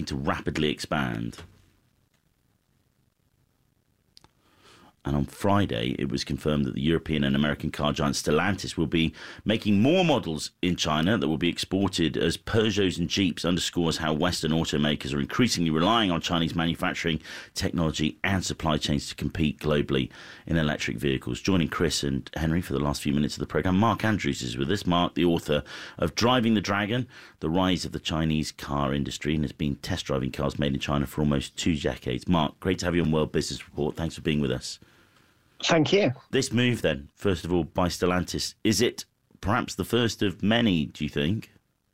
looking to rapidly expand. And on Friday, it was confirmed that the European and American car giant Stellantis will be making more models in China that will be exported as Peugeots and Jeeps, underscores how Western automakers are increasingly relying on Chinese manufacturing, technology and supply chains to compete globally in electric vehicles. Joining Chris and Henry for the last few minutes of the programme, Mark Andrews is with us. Mark, the author of Driving the Dragon, The Rise of the Chinese Car Industry, and has been test driving cars made in China for almost 2 decades. Mark, great to have you on World Business Report. Thanks for being with us. Thank you. This move then, first of all, by Stellantis, is it perhaps the first of many, do you think?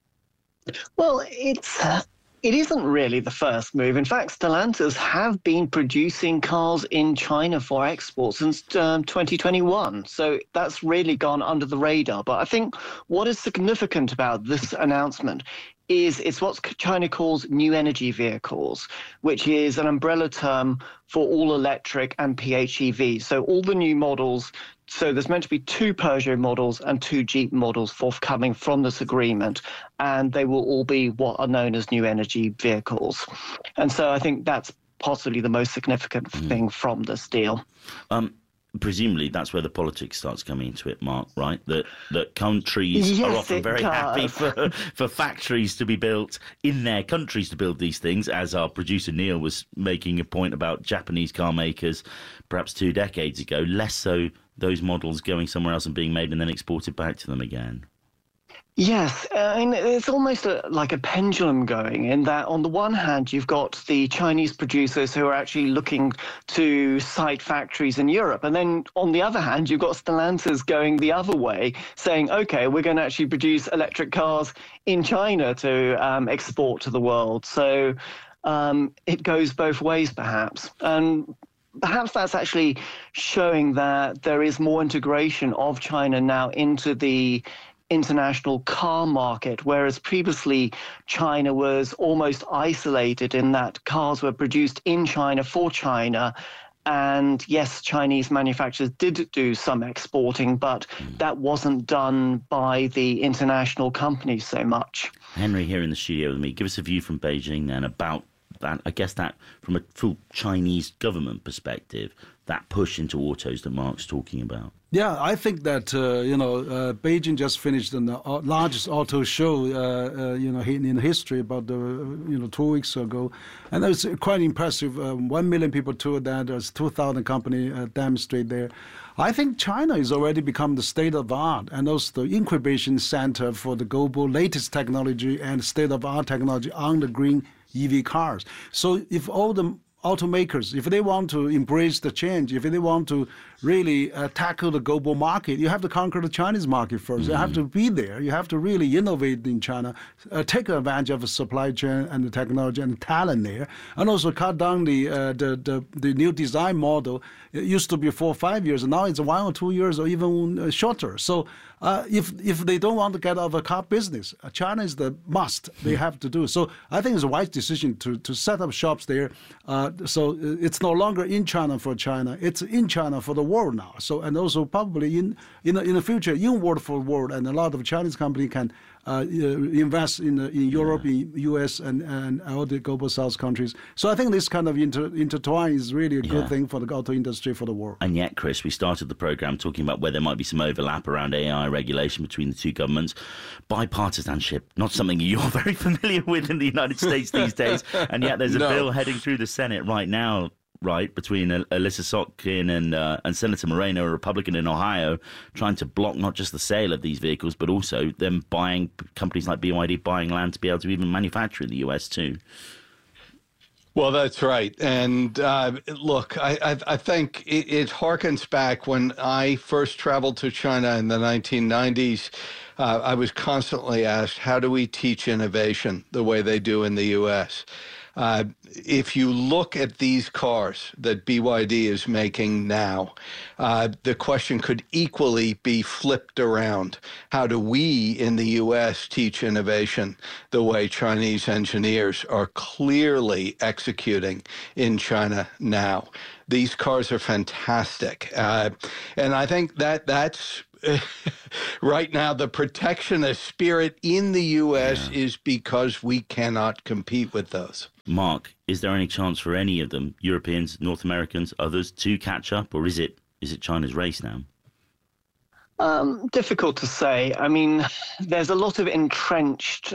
Well, it isn't really the first move. In fact, Stellantis have been producing cars in China for export since 2021. So that's really gone under the radar. But I think what is significant about this announcement is it's what China calls new energy vehicles, which is an umbrella term for all electric and PHEV. So all the new models, so there's meant to be 2 Peugeot models and 2 Jeep models forthcoming from this agreement, and they will all be what are known as new energy vehicles. And so I think that's possibly the most significant thing from this deal. Presumably that's where the politics starts coming into it, Mark, right? That countries are often very happy for factories to be built in their countries to build these things, as our producer Neil was making a point about Japanese car makers perhaps 2 decades ago, less so those models going somewhere else and being made and then exported back to them again. Yes, I mean, it's almost like a pendulum going in that on the one hand, you've got the Chinese producers who are actually looking to site factories in Europe. And then on the other hand, you've got Stellantis going the other way, saying, OK, we're going to actually produce electric cars in China to export to the world. So it goes both ways, perhaps. And perhaps that's actually showing that there is more integration of China now into the international car market, whereas previously China was almost isolated in that cars were produced in China for China. And yes, Chinese manufacturers did do some exporting, but that wasn't done by the international companies so much. Henry here in the studio with me. Give us a view from Beijing then about that. I guess that from a full Chinese government perspective, that push into autos that Mark's talking about. Yeah, I think that, Beijing just finished the largest auto show, in history about 2 weeks ago. And it was quite impressive. 1 million people toured that. There's 2,000 companies demonstrate there. I think China has already become the state of the art and also the incubation center for the global latest technology and state-of-the-art technology on the green EV cars. So if all the automakers, if they want to embrace the change, if they want to really tackle the global market, you have to conquer the Chinese market first. You have to be there. You have to really innovate in China, take advantage of the supply chain and the technology and the talent there, and also cut down the new design model. It used to be 4 or 5 years, and now it's 1 or 2 years or even shorter. So if they don't want to get out of the car business, China is the must. They have to do. So I think it's a wise decision to set up shops there. So it's no longer in China for China. It's in China for the world now. So and also probably in the future, in world for world, and a lot of Chinese companies can invest in Europe, in US, and all the global South countries. So I think this kind of intertwine is really a good thing for the auto industry for the world. And yet, Chris, we started the programme talking about where there might be some overlap around AI regulation between the two governments. Bipartisanship, not something you're very familiar with in the United States these days, and yet there's a bill heading through the Senate right now, right, between Alyssa Sotkin and Senator Moreno, a Republican in Ohio, trying to block not just the sale of these vehicles, but also them buying, companies like BYD buying land to be able to even manufacture in the US too. Well, that's right. And look, I think it harkens back when I first traveled to China in the 1990s. I was constantly asked, how do we teach innovation the way they do in the U.S.? If you look at these cars that BYD is making now, the question could equally be flipped around. How do we in the U.S. teach innovation the way Chinese engineers are clearly executing in China now? These cars are fantastic. And I think that's right now, the protectionist spirit in the U.S. is because we cannot compete with those. Mark, is there any chance for any of them, Europeans, North Americans, others, to catch up, or is it China's race now? Difficult to say. I mean, there's a lot of entrenched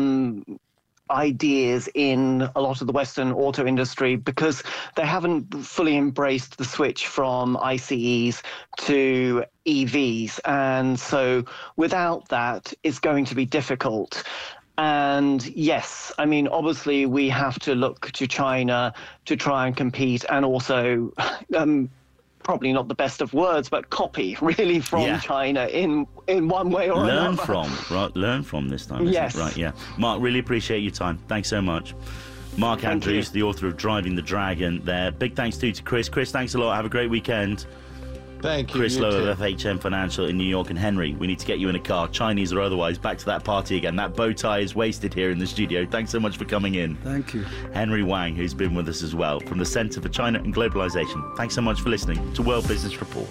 ideas in a lot of the Western auto industry because they haven't fully embraced the switch from ICEs to EVs. And so without that, it's going to be difficult. And yes, I mean, obviously we have to look to China to try and compete and also probably not the best of words, but copy really from China in one way or another. Learn from this time. Yes. Isn't it? Right. Yeah. Mark, really appreciate your time. Thanks so much. Mark Andrews, the author of Driving the Dragon there. Big thanks to Chris. Chris, thanks a lot. Have a great weekend. Thank you. Chris Lowe of FHM Financial in New York. And Henry, we need to get you in a car, Chinese or otherwise, back to that party again. That bow tie is wasted here in the studio. Thanks so much for coming in. Thank you. Henry Wang, who's been with us as well, from the Centre for China and Globalization. Thanks so much for listening to World Business Report.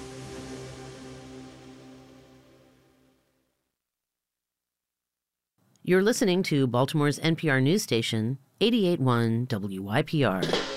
You're listening to Baltimore's NPR news station, 88.1 WYPR.